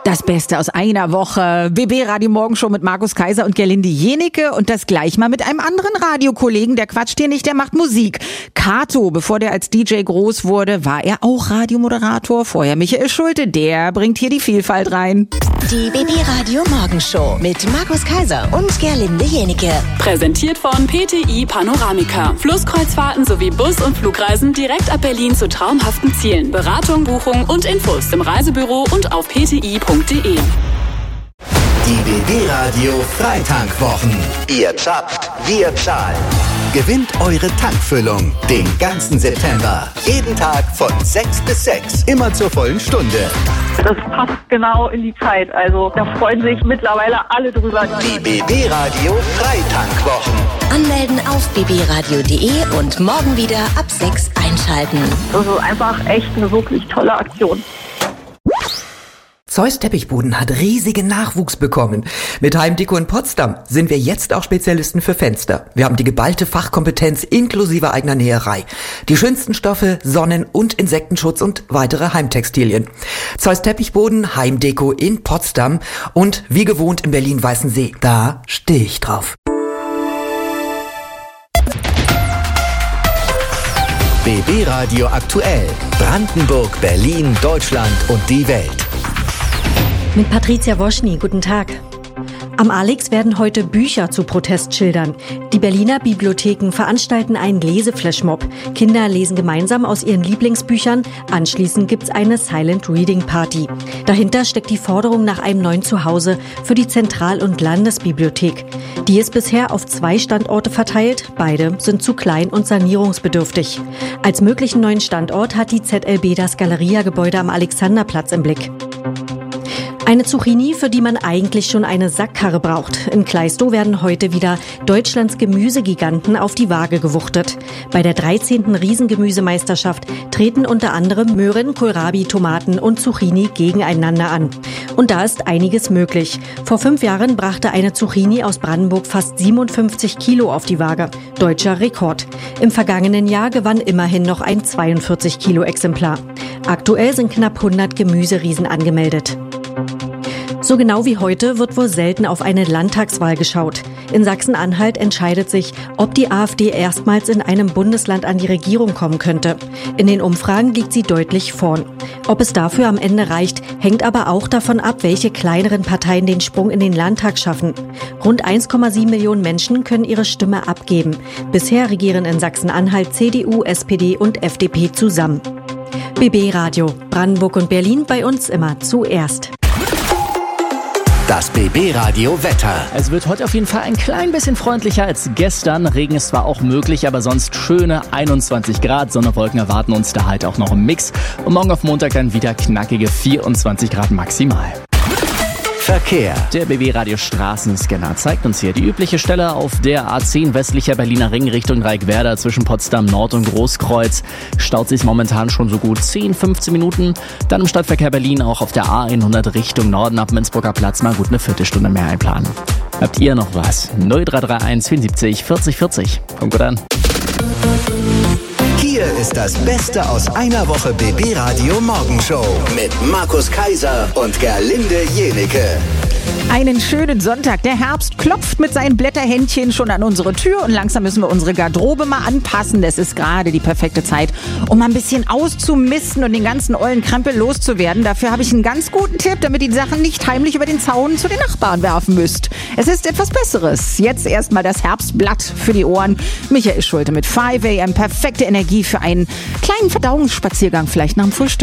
Das Beste aus einer Woche. BB Radio Morgenshow mit Markus Kaiser und Gerlinde Jenecke und das gleich mal mit einem anderen Radiokollegen. Der quatscht hier nicht, der macht Musik. Kato, bevor der als DJ groß wurde, war er auch Radiomoderator. Vorher Michael Schulte, der bringt hier die Vielfalt rein. Die BB Radio Morgenshow mit Markus Kaiser und Gerlinde Jenecke. Präsentiert von PTI Panoramica. Flusskreuzfahrten sowie Bus- und Flugreisen direkt ab Berlin zu traumhaften Zielen. Beratung, Buchung und Infos im Reisebüro und auf pti.de. Die BB Radio Freitankwochen. Ihr zapft, wir zahlen. Gewinnt eure Tankfüllung den ganzen September. Jeden Tag von 6 bis 6. Immer zur vollen Stunde. Das passt genau in die Zeit. Also da freuen sich mittlerweile alle drüber. Die BB Radio Freitankwochen. Anmelden auf bbradio.de und morgen wieder ab 6 einschalten. Das ist einfach echt eine wirklich tolle Aktion. Zeus Teppichboden hat riesigen Nachwuchs bekommen. Mit Heimdeko in Potsdam sind wir jetzt auch Spezialisten für Fenster. Wir haben die geballte Fachkompetenz inklusive eigener Näherei. Die schönsten Stoffe, Sonnen- und Insektenschutz und weitere Heimtextilien. Zeus Teppichboden, Heimdeko in Potsdam und wie gewohnt in Berlin-Weißensee. Da stehe ich drauf. BB Radio aktuell. Brandenburg, Berlin, Deutschland und die Welt. Mit Patricia Woschny, guten Tag. Am Alex werden heute Bücher zu Protestschildern. Die Berliner Bibliotheken veranstalten einen Leseflashmob. Kinder lesen gemeinsam aus ihren Lieblingsbüchern. Anschließend gibt's eine Silent Reading Party. Dahinter steckt die Forderung nach einem neuen Zuhause für die Zentral- und Landesbibliothek. Die ist bisher auf 2 Standorte verteilt. Beide sind zu klein und sanierungsbedürftig. Als möglichen neuen Standort hat die ZLB das Galeria-Gebäude am Alexanderplatz im Blick. Eine Zucchini, für die man eigentlich schon eine Sackkarre braucht. In Kleistow werden heute wieder Deutschlands Gemüsegiganten auf die Waage gewuchtet. Bei der 13. Riesengemüsemeisterschaft treten unter anderem Möhren, Kohlrabi, Tomaten und Zucchini gegeneinander an. Und da ist einiges möglich. Vor 5 Jahren brachte eine Zucchini aus Brandenburg fast 57 Kilo auf die Waage. Deutscher Rekord. Im vergangenen Jahr gewann immerhin noch ein 42 Kilo Exemplar. Aktuell sind knapp 100 Gemüseriesen angemeldet. So genau wie heute wird wohl selten auf eine Landtagswahl geschaut. In Sachsen-Anhalt entscheidet sich, ob die AfD erstmals in einem Bundesland an die Regierung kommen könnte. In den Umfragen liegt sie deutlich vorn. Ob es dafür am Ende reicht, hängt aber auch davon ab, welche kleineren Parteien den Sprung in den Landtag schaffen. Rund 1,7 Millionen Menschen können ihre Stimme abgeben. Bisher regieren in Sachsen-Anhalt CDU, SPD und FDP zusammen. BB Radio, Brandenburg und Berlin, bei uns immer zuerst. Das BB Radio Wetter. Es wird heute auf jeden Fall ein klein bisschen freundlicher als gestern. Regen ist zwar auch möglich, aber sonst schöne 21 Grad. Sonne, Wolken erwarten uns da halt auch noch im Mix. Und morgen auf Montag dann wieder knackige 24 Grad maximal. Verkehr. Der BB Radio Straßenscanner zeigt uns hier die übliche Stelle auf der A10 westlicher Berliner Ring Richtung Reicwerder zwischen Potsdam Nord und Großkreuz. Staut sich momentan schon so gut 10-15 Minuten. Dann im Stadtverkehr Berlin auch auf der A100 Richtung Norden ab dem Innsbrucker Platz mal gut eine Viertelstunde mehr einplanen. Habt ihr noch was? 0331 74 40 40. Kommt gut an. Hier ist das Beste aus einer Woche BB Radio Morgenshow mit Markus Kaiser und Gerlinde Jenecke. Einen schönen Sonntag. Der Herbst klopft mit seinen Blätterhändchen schon an unsere Tür und langsam müssen wir unsere Garderobe mal anpassen. Das ist gerade die perfekte Zeit, um mal ein bisschen auszumisten und den ganzen ollen Krempel loszuwerden. Dafür habe ich einen ganz guten Tipp, damit ihr die Sachen nicht heimlich über den Zaun zu den Nachbarn werfen müsst. Es ist etwas Besseres. Jetzt erstmal das Herbstblatt für die Ohren. Michael Schulte mit 5 AM. Perfekte Energie für einen kleinen Verdauungsspaziergang, vielleicht nach dem Frühstück.